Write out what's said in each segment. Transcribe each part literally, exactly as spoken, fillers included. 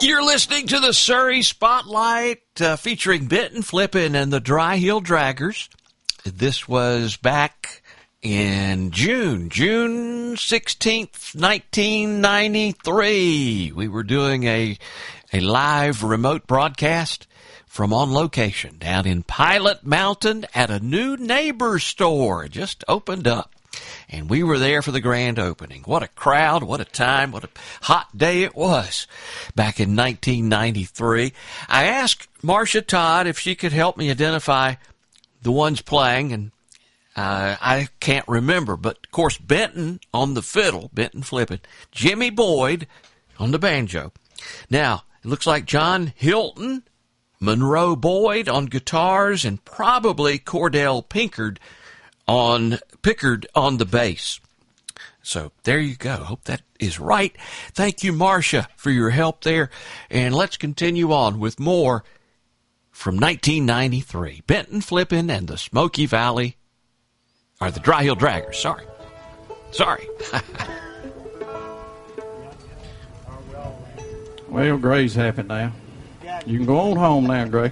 You're listening to the Surrey Spotlight uh, featuring Benton Flippin and the Dry Hill Draggers. This was back in June, June sixteenth, nineteen ninety-three. We were doing a, a live remote broadcast from On Location down in Pilot Mountain at a new Neighbor store. It just opened up. And we were there for the grand opening. What a crowd, what a time, what a hot day it was back in nineteen ninety-three. I asked Marcia Todd if she could help me identify the ones playing, and uh, I can't remember. But, of course, Benton on the fiddle, Benton Flippin, Jimmy Boyd on the banjo. Now, it looks like John Hilton, Monroe Boyd on guitars, and probably Cordell Pinkard on Pickard on the bass. So there you go. Hope that is right. Thank you, Marcia, for your help there. And let's continue on with more from nineteen ninety-three. Benton Flippin and the Smoky Valley, or the Dry Hill Draggers. Sorry. Sorry. Well, Gray's happy now. You can go on home now, Gray.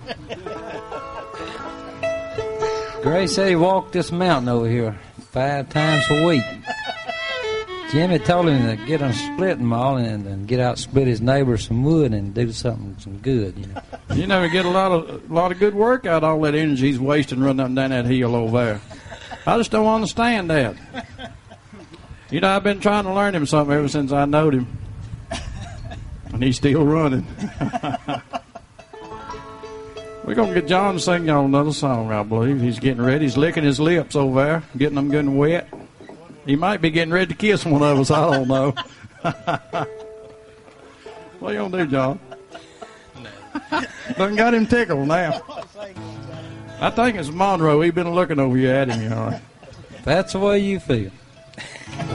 Gray said he walked this mountain over here five times a week. Jimmy told him to get on a splitting mall and, and get out, split his neighbor some wood and do something some good. You know, you know, get a lot of a lot of good work out of all that energy he's wasting running up and down that hill over there. I just don't understand that. You know, I've been trying to learn him something ever since I knowed him, and he's still running. We're going to get John to sing y'all another song, I believe. He's getting ready. He's licking his lips over there, getting them good and wet. He might be getting ready to kiss one of us. I don't know. What you going to do, John? Done got him tickled now. I think it's Monroe. He's been looking over you at him, you all right? That's the way you feel.